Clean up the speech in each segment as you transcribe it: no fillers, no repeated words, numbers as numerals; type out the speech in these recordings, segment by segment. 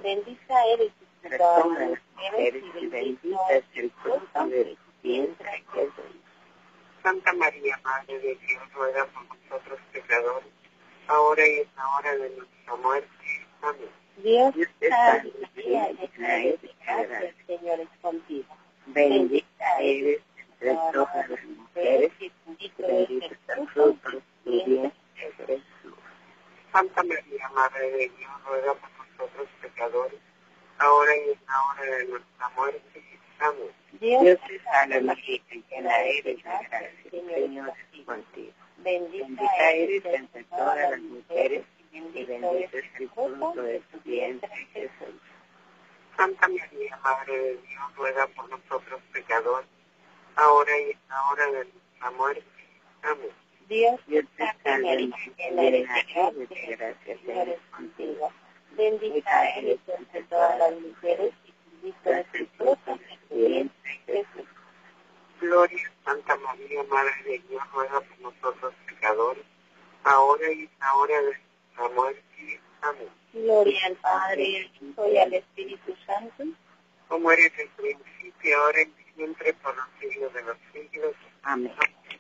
Bendita eres entre todas las mujeres y bendito es el fruto de tu vientre, Jesús. Santa María, Madre de Dios, ruega por nosotros pecadores, ahora y en la hora de nuestra muerte. Amén. Dios te salve María, llena eres de gracia, el Señor es contigo. Bendita eres entre todas las mujeres y bendito es el fruto de tu vientre, Jesús. Santa María, Madre de Dios, ruega por nosotros pecadores, ahora y en la hora de nuestra muerte. Amén. Dios te salve María, llena eres de gracia, el Señor es contigo. Bendita eres entre todas las mujeres y bendito es el fruto de tu vientre, Jesús. Santa María, Madre de Dios, ruega por nosotros pecadores, ahora y en la hora de nuestra muerte. Amén. Dios te salve María, llena eres de gracia, el Señor es contigo. Bendita eres entre todas las mujeres y bendito es el fruto de tu vientre, Jesús. Gloria a Santa María, Madre de Dios, ruega por nosotros pecadores, ahora y en la hora de nuestra muerte. Amén. Gloria al Padre, al Hijo y al Espíritu Santo, Como eres en el principio, ahora y siempre, por los siglos de los siglos. amén.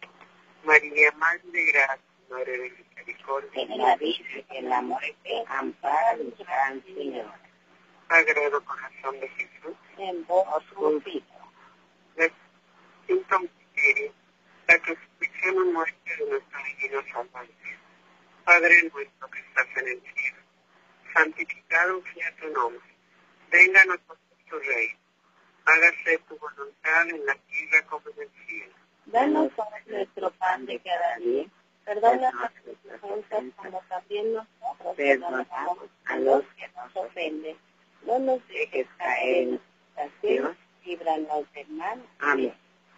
María, Madre de Gracia, Madre de Misericordia, En la vida y en la muerte, amparanos, Gran Señor. Sagrado Corazón de Jesús, En vos confío. el quinto misterio, la crucifixión y muerte de nuestro divino Salvador. Padre nuestro que estás en el cielo, santificado sea tu nombre. Venga a nosotros tu reino. Hágase tu voluntad en la tierra como en el cielo. Danos hoy nuestro pan de cada día. Perdona nuestras ofensas como también nosotros perdonamos a los que nos ofenden. No nos dejes caer en tentación, líbranos del mal. Amén.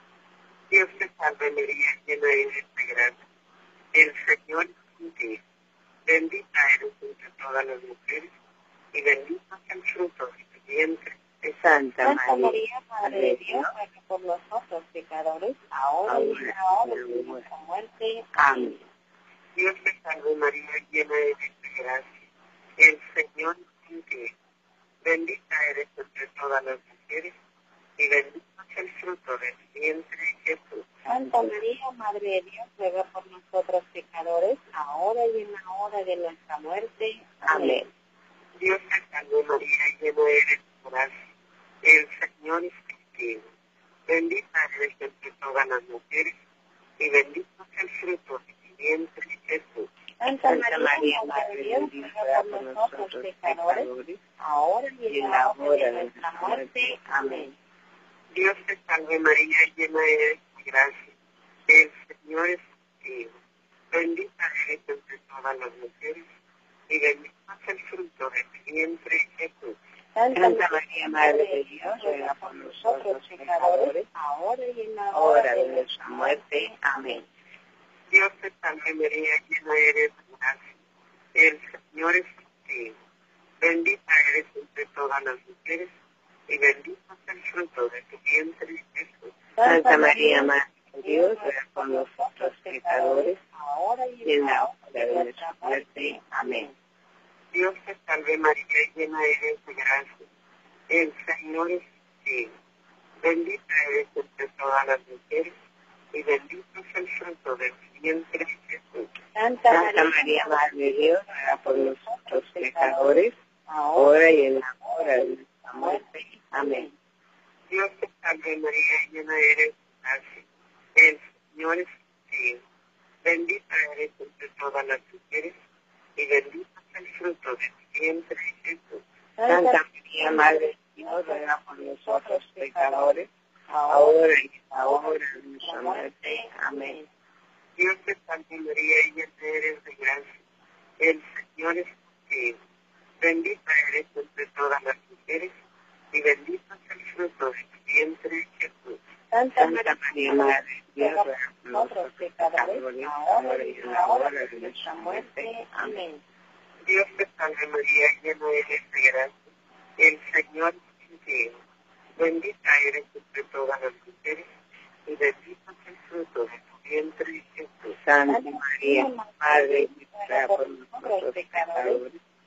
Dios te salve María, llena eres de gracia. El Señor es contigo. Bendita eres entre todas las mujeres y bendito es el fruto de tu vientre. Santa María, Madre de Dios, ruega por nosotros pecadores, ahora y en la hora de nuestra muerte. Amén. Dios te salve María, llena eres de gracia. El Señor es contigo. Bendita eres entre todas las mujeres y bendito es el fruto de tu vientre, Jesús. Santa María, Madre de Dios, ruega por nosotros pecadores, ahora y en la hora de nuestra muerte. Amén. Dios te salve María, llena eres de gracia. El Señor es contigo. Bendita eres entre todas las mujeres y bendito es el fruto de tu vientre, Jesús. Santa María, Madre de Dios, ruega por nosotros pecadores, ahora y en la hora de nuestra muerte. Amén. Dios te salve María, llena eres de gracia. El Señor es contigo. Bendita eres entre todas las mujeres y bendito es el fruto de tu vientre, Jesús. Santa María, Madre de Dios, ruega por nosotros pecadores, ahora y en la hora de nuestra muerte. Amén. Dios te salve María, llena eres de gracia. El Señor es contigo. Bendita eres entre todas las mujeres y bendito es el fruto de tu vientre, Jesús. Santa María, Madre de Dios, ruega por nosotros pecadores, ahora y en la hora de nuestra muerte. Amén. Dios te salve María, llena eres de gracia. El Señor es contigo. Bendita eres entre todas las mujeres y bendito es el fruto de tu vientre, Jesús. Santa María, Madre de Dios, ruega por nosotros pecadores, ahora y en la hora de nuestra muerte. Amén. Dios te salve María, llena eres de gracia. El Señor es contigo. Bendita eres entre todas las mujeres y bendito es el fruto de tu vientre, Jesús. Santa María, Madre de Dios, ruega por nosotros pecadores, ahora y en la hora de nuestra muerte. Amén. Dios te salve María, llena eres de gracia. El Señor es contigo. Bendita eres entre todas las mujeres y bendito es el fruto de tu vientre, Jesús. Santa María, Madre de Dios, ruega por nosotros pecadores, ahora y en la hora de nuestra muerte. Amén. Dios te salve María, llena eres de gracia. El Señor es contigo. Bendita eres entre todas las mujeres y bendito es el fruto de tu vientre, Jesús. Santa María, Madre de Dios, ruega por nosotros pecadores,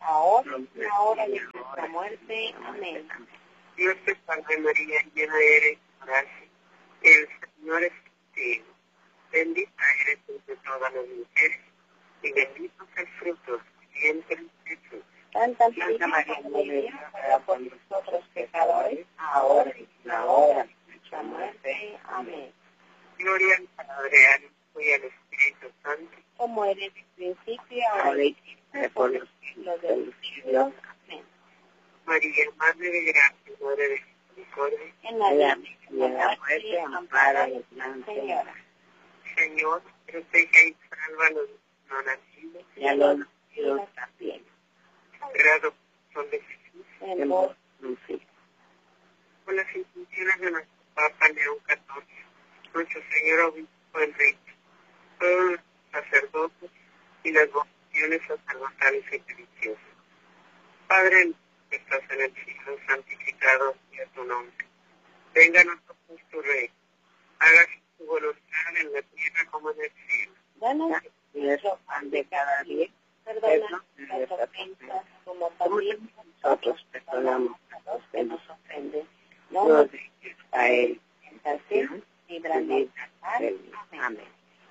ahora y en la hora de nuestra muerte. Amén. Dios te salve María, llena eres de gracia, el Señor es contigo. Bendita eres entre todas las mujeres, y bendito es el fruto de tu vientre, Jesús. Santa María, Madre de Dios, ruega por nosotros pecadores, ahora y en la hora de nuestra muerte. Amén. Gloria al Padre, al Hijo y al Espíritu Santo, como era en el principio, ahora y siempre, por los siglos de los siglos. Amén. María, Madre de gracia, Madre de misericordia, En la vida y en la muerte, ampáranos, Señora. Señor, protege y salva a los no nacidos Y a los nacidos también. Sagrado Corazón de Jesús, En vos, con las intenciones de nuestro Papa León XIV, nuestro Señor Obispo Enrique, todos los sacerdotes y las vocaciones sacerdotales y religiosas. Padre nuestro que estás en el cielo, santificado sea tu nombre. Venga a nosotros tu reino. Hágase tu voluntad en la tierra como en el cielo. danos nuestro pan de cada día. Perdona nuestras ofensas, como también nosotros perdonamos a los que nos ofenden. No nos dejes caer en tentación, líbranos del mal. Amén.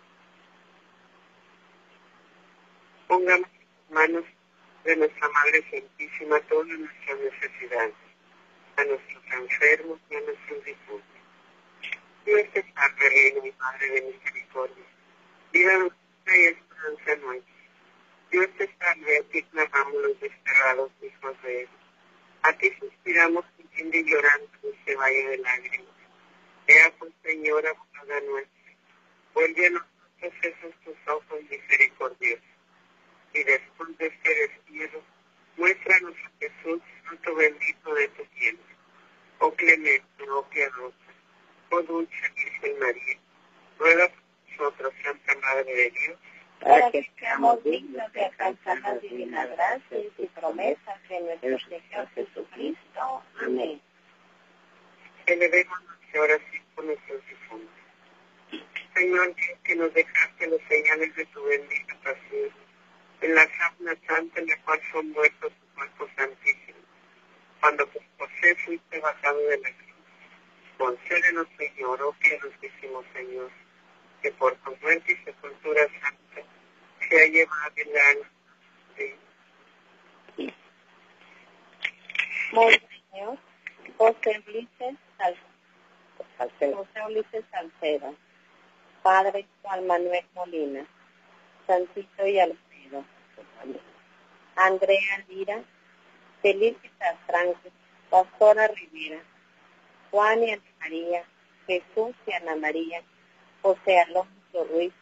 Pongamos en las manos de nuestra Madre Santísima todas nuestras necesidades, a nuestros enfermos y a nuestros difuntos. Dios te salve, Reina y Madre de misericordia, vida nuestra y esperanza nuestra. Dios te salve, a ti clamamos los desterrados hijos de Él. A ti suspiramos pidiendo y llorando en este valle de lágrimas. Ea pues, Señora, abogada nuestra, vuelve a nosotros esos tus ojos misericordiosos. Y después de este destierro, muéstranos a Jesús, fruto bendito de tu vientre. Oh clemente, oh piadosa, oh dulce Virgen María, ruega por nosotros, Santa Madre de Dios, para que seamos dignos de alcanzar las divinas gracias y promesas de nuestro Señor Jesucristo. Amén. Elevemos nuestra oración por nuestros difuntos. Señor, que nos dejaste las señales de tu bendita pasión, en la sábana santa en la cual son muertos tu cuerpo santísimo. Cuando por José fuiste bajado de la cruz, concédenos, Señor, oh piadosísimo Señor, que por tu muerte y sepultura santa sea llevado el alma de Monseñor José Ulises Salcedo, Padre Juan Manuel Molina, Santito y Alfredo, Andrea Lira, Felicitas Franco, Pastora Rivera, Juan y Ana María, Jesús y Ana María, José Alonso Ruiz,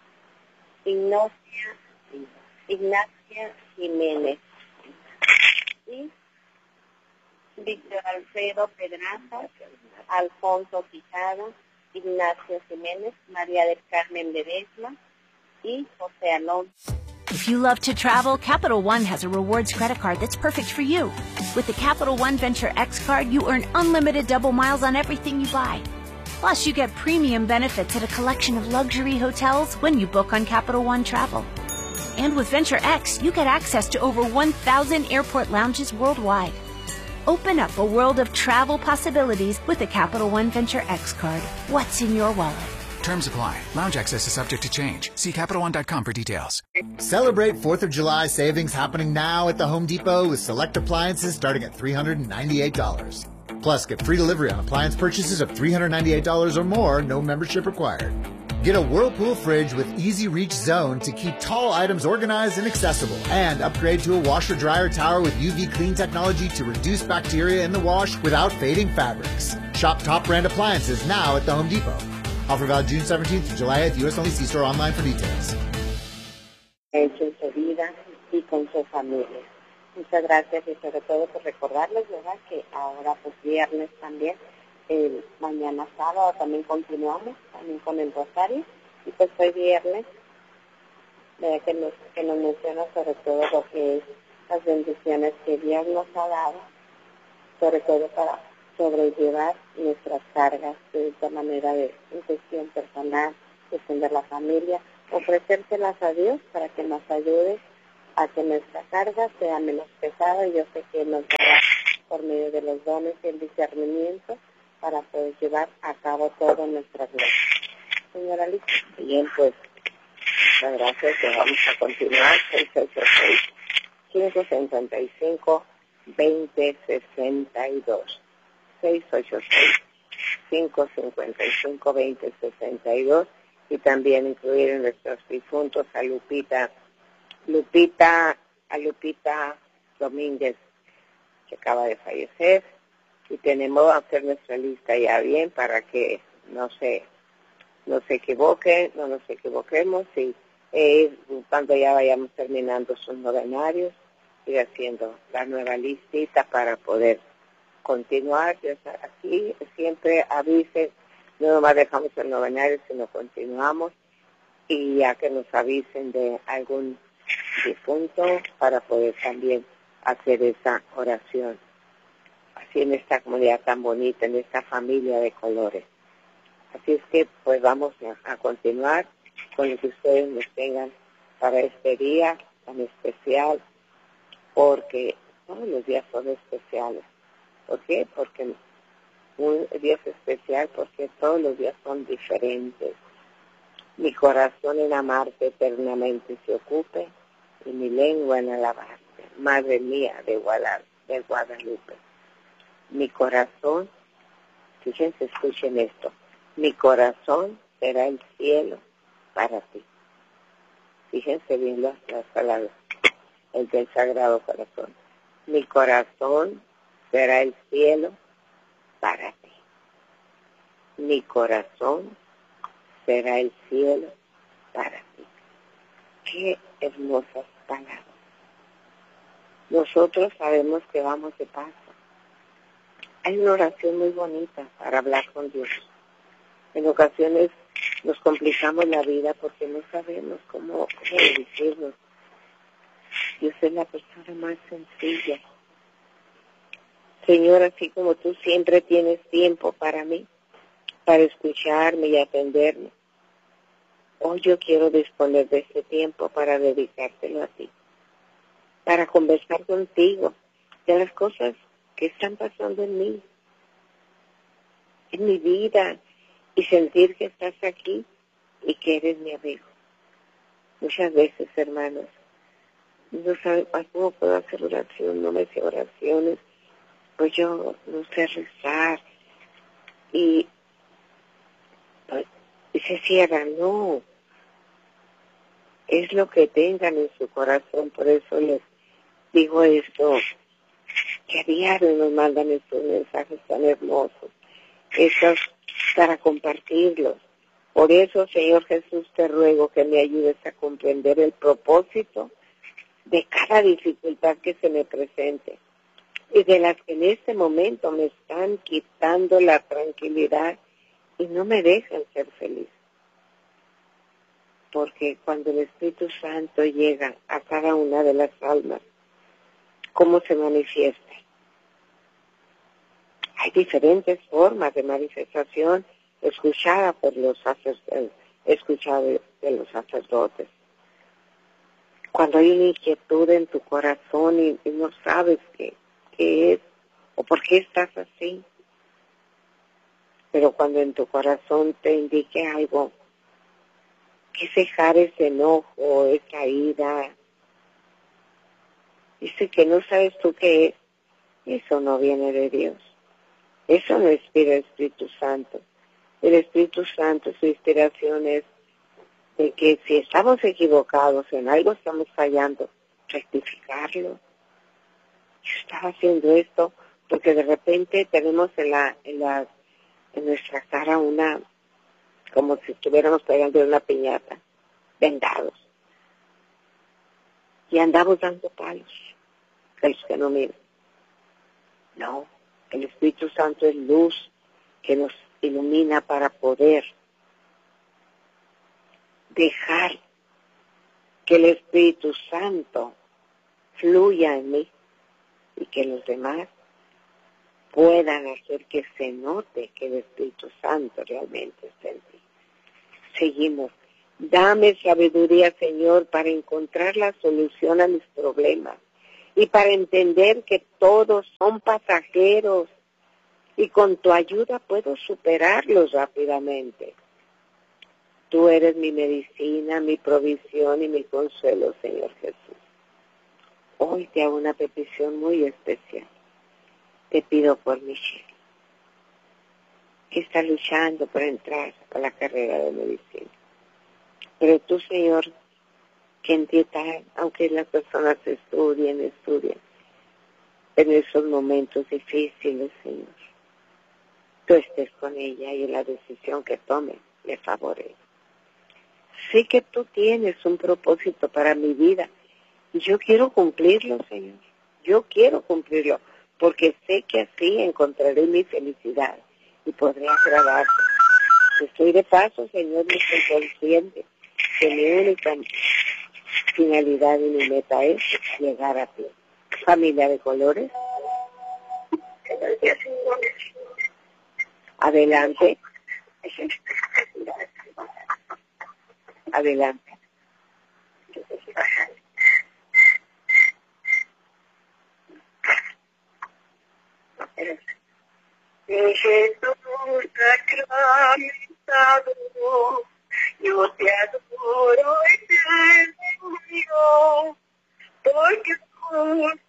Ignacia Jiménez y Víctor Alfredo Pedraza, Alfonso Quijada, Ignacio Jiménez, María del Carmen Ledesma y José Alonso. If you love to travel, Capital One has a rewards credit card that's perfect for you. With the Capital One Venture X card, you earn unlimited double miles on everything you buy. Plus, you get premium benefits at a collection of luxury hotels when you book on Capital One Travel. And with Venture X, you get access to over 1,000 airport lounges worldwide. Open up a world of travel possibilities with the Capital One Venture X card. What's in your wallet? Terms apply. Lounge access is subject to change. See CapitalOne.com for details. Celebrate 4th of July savings happening now at the Home Depot with select appliances starting at $398. Plus, get free delivery on appliance purchases of $398 or more, no membership required. Get a Whirlpool fridge with Easy Reach Zone to keep tall items organized and accessible. And upgrade to a washer-dryer tower with UV clean technology to reduce bacteria in the wash without fading fabrics. Shop top brand appliances now at the Home Depot. Offer valid June 17th to July 8th, U.S. only. See store online for details. En su vida y con su familia. Muchas gracias y sobre todo por recordarles, ¿verdad?, que ahora pues viernes también, mañana sábado también continuamos también con el rosario y pues hoy viernes, ¿verdad?, que nos menciona sobre todo lo que es las bendiciones que Dios nos ha dado, sobre todo para sobrellevar nuestras cargas de esta manera de gestión personal, gestión de la familia, ofrecérselas a Dios para que nos ayude a que nuestra carga sea menos pesada. Yo sé que nos dará por medio de los dones y el discernimiento para poder llevar a cabo toda nuestra vida. Señora Alicia. Bien, pues, muchas gracias. Vamos a continuar. 686-555-2062. 686-555-2062. Y también incluir en nuestros difuntos a Lupita Domínguez, que acaba de fallecer. Y tenemos que hacer nuestra lista ya bien para que no se equivoquen, no nos equivoquemos, y cuando ya vayamos terminando sus novenarios, ir haciendo la nueva listita para poder continuar. Aquí siempre avisen, no nomás dejamos el novenario, sino continuamos, y ya que nos avisen de algún difunto para poder también hacer esa oración. Así en esta comunidad tan bonita, en esta familia de colores. Así es que pues vamos a continuar con lo que ustedes nos tengan para este día tan especial, porque todos los días son especiales. ¿Por qué? Porque un día es especial porque todos los días son diferentes. Mi corazón en amarte eternamente se ocupe, y mi lengua en alabarte, Madre mía de Guadalupe. Mi corazón, fíjense, escuchen esto, mi corazón será el cielo para ti. Fíjense bien las palabras, el del Sagrado Corazón. Mi corazón será el cielo para ti. Mi corazón será el cielo para ti. Qué hermosas palabras. Nosotros sabemos que vamos de paso. Hay una oración muy bonita para hablar con Dios. En ocasiones nos complicamos la vida porque no sabemos cómo dirigirnos. Dios es la persona más sencilla. Señor, así como tú siempre tienes tiempo para mí, para escucharme y atenderme, hoy yo quiero disponer de ese tiempo para dedicártelo a ti, para conversar contigo de las cosas que están pasando en mí, en mi vida, y sentir que estás aquí y que eres mi amigo. Muchas veces, hermanos, no saben cómo puedo hacer oración, no me sé oraciones, pues yo no sé rezar, y se cierran. No, es lo que tengan en su corazón. Por eso les digo esto, que a diario nos mandan estos mensajes tan hermosos, estos para compartirlos. Por eso, Señor Jesús, te ruego que me ayudes a comprender el propósito de cada dificultad que se me presente, y de las que en este momento me están quitando la tranquilidad y no me dejan ser feliz. Porque cuando el Espíritu Santo llega a cada una de las almas, ¿cómo se manifiesta? Hay diferentes formas de manifestación escuchada por los sacerdotes. Cuando hay una inquietud en tu corazón y no sabes qué es o por qué estás así, pero cuando en tu corazón te indique algo, que es dejar ese enojo, esa ira, dice que no sabes tú qué es, eso no viene de Dios. Eso no inspira el Espíritu Santo. El Espíritu Santo, su inspiración es de que si estamos equivocados, en algo estamos fallando, rectificarlo. Yo estaba haciendo esto porque de repente tenemos en nuestra cara como si estuviéramos pegando una piñata, vendados. Y andamos dando palos a los que no miran. No, el Espíritu Santo es luz que nos ilumina para poder dejar que el Espíritu Santo fluya en mí y que los demás puedan hacer que se note que el Espíritu Santo realmente está en ti. Seguimos. Dame sabiduría, Señor, para encontrar la solución a mis problemas y para entender que todos son pasajeros y con tu ayuda puedo superarlos rápidamente. Tú eres mi medicina, mi provisión y mi consuelo, Señor Jesús. Hoy te hago una petición muy especial. Te pido por Michelle, que está luchando por entrar a la carrera de medicina. Pero tú, Señor, que en ti está, aunque las personas estudien, en esos momentos difíciles, Señor, tú estés con ella y en la decisión que tome le favorece. Sé que tú tienes un propósito para mi vida y yo quiero cumplirlo, Señor. Yo quiero cumplirlo porque sé que así encontraré mi felicidad y podré agradarte. Estoy de paso, Señor, y estoy consciente que mi única finalidad y mi meta es llegar a ti. Familia de colores. Adelante. Adelante. Mi Jesús sacramentado, yo te adoro y te bendigo, porque tú